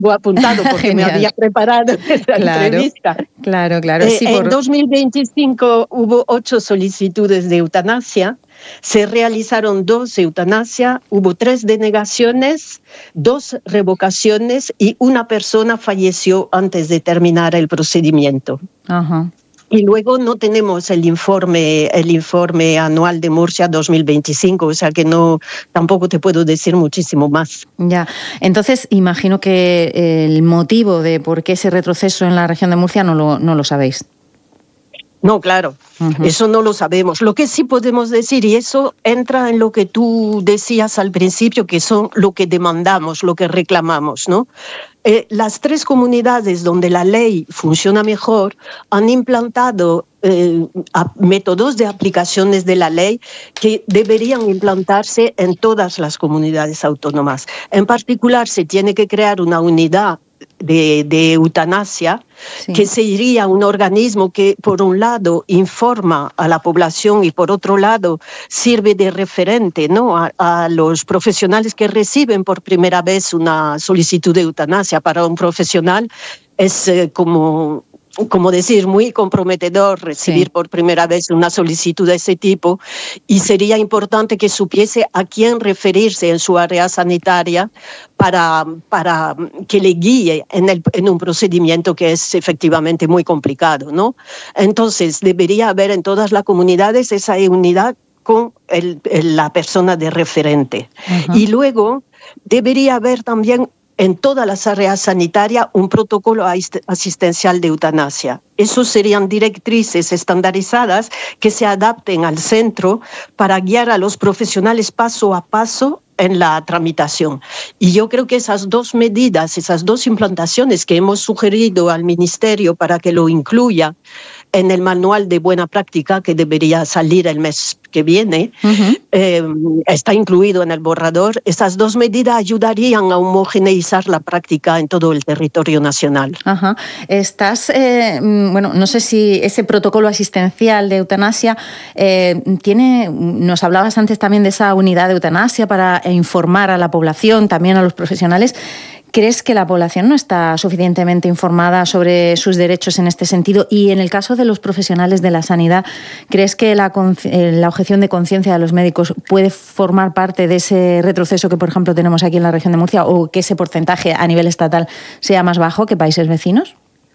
tengo apuntado porque me había preparado esta entrevista. Claro. Sí, En 2025 hubo 8 solicitudes de eutanasia, se realizaron 2 eutanasias, hubo 3 denegaciones, 2 revocaciones y una persona falleció antes de terminar el procedimiento. Ajá. Y luego no tenemos el informe anual de Murcia 2025, o sea que tampoco te puedo decir muchísimo más. Ya, entonces imagino que el motivo de por qué ese retroceso en la región de Murcia no lo sabéis. No, claro, eso no lo sabemos. Lo que sí podemos decir, y eso entra en lo que tú decías al principio, que son lo que demandamos, lo que reclamamos, ¿no? Las 3 comunidades donde la ley funciona mejor han implantado métodos de aplicaciones de la ley que deberían implantarse en todas las comunidades autónomas. En particular, se tiene que crear una unidad de eutanasia, sí, que sería un organismo que, por un lado, informa a la población y, por otro lado, sirve de referente, ¿no?, a los profesionales que reciben por primera vez una solicitud de eutanasia. Para un profesional es como decir, muy comprometedor recibir, sí, por primera vez una solicitud de ese tipo, y sería importante que supiese a quién referirse en su área sanitaria para que le guíe en un procedimiento que es efectivamente muy complicado, ¿no? Entonces, debería haber en todas las comunidades esa unidad con la persona de referente. Uh-huh. Y luego debería haber también en todas las áreas sanitarias un protocolo asistencial de eutanasia. Esos serían directrices estandarizadas que se adapten al centro para guiar a los profesionales paso a paso en la tramitación. Y yo creo que esas 2 medidas, esas 2 implantaciones que hemos sugerido al Ministerio para que lo incluya en el manual de buena práctica que debería salir el mes que viene, uh-huh, está incluido en el borrador. Esas 2 medidas ayudarían a homogeneizar la práctica en todo el territorio nacional. Ajá. No sé si ese protocolo asistencial de eutanasia nos hablabas antes también de esa unidad de eutanasia para informar a la población, también a los profesionales. ¿Crees que la población no está suficientemente informada sobre sus derechos en este sentido? Y en el caso de los profesionales de la sanidad, ¿crees que la objeción de conciencia de los médicos puede formar parte de ese retroceso que, por ejemplo, tenemos aquí en la región de Murcia, o que ese porcentaje a nivel estatal sea más bajo que países vecinos?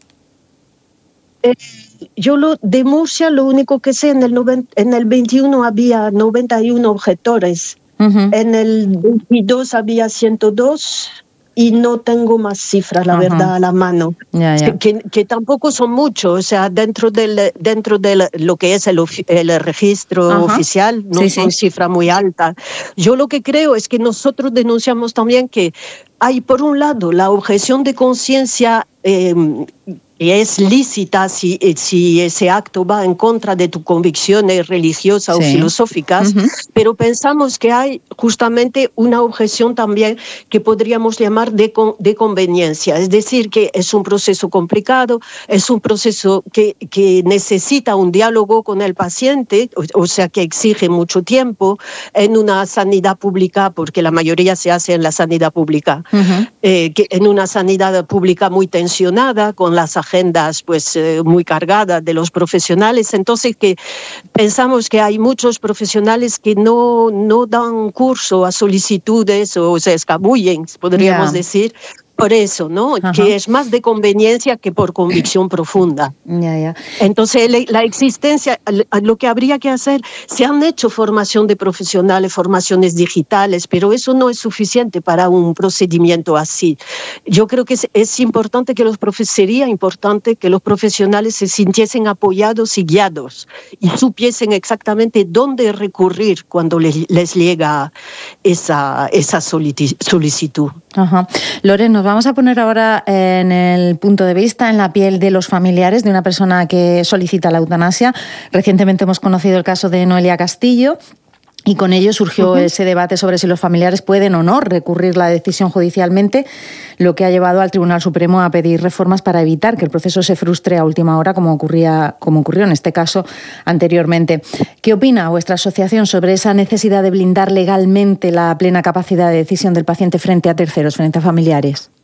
Yo de Murcia lo único que sé, en el 21 había 91 objetores, uh-huh, en el 22 había 102... y no tengo más cifras, la uh-huh, verdad, a la mano, que tampoco son muchos, o sea, dentro de lo que es el registro, uh-huh, oficial, no son cifras muy altas. Yo lo que creo es que nosotros denunciamos también que hay, por un lado, la objeción de conciencia que es lícita si ese acto va en contra de tus convicciones religiosas, sí, o filosóficas, uh-huh, pero pensamos que hay justamente una objeción también que podríamos llamar de conveniencia, es decir, que es un proceso complicado, es un proceso que necesita un diálogo con el paciente, o sea, que exige mucho tiempo en una sanidad pública, porque la mayoría se hace en la sanidad pública, uh-huh, que en una sanidad pública muy tensionada, con las agendas muy cargadas de los profesionales. Entonces, que pensamos que hay muchos profesionales que no dan curso a solicitudes o se escabullen, podríamos decir, por eso, ¿no? Ajá. Que es más de conveniencia que por convicción profunda. Entonces, la existencia, lo que habría que hacer, se han hecho formación de profesionales, formaciones digitales, pero eso no es suficiente para un procedimiento así. Yo creo que sería importante que los profesionales se sintiesen apoyados y guiados y supiesen exactamente dónde recurrir cuando les llega esa solicitud. Ajá. Lore, nos vamos a poner ahora en el punto de vista, en la piel de los familiares de una persona que solicita la eutanasia. Recientemente hemos conocido el caso de Noelia Castillo y con ello surgió uh-huh, ese debate sobre si los familiares pueden o no recurrir la decisión judicialmente, lo que ha llevado al Tribunal Supremo a pedir reformas para evitar que el proceso se frustre a última hora, como ocurrió en este caso anteriormente. ¿Qué opina vuestra asociación sobre esa necesidad de blindar legalmente la plena capacidad de decisión del paciente frente a terceros, frente a familiares?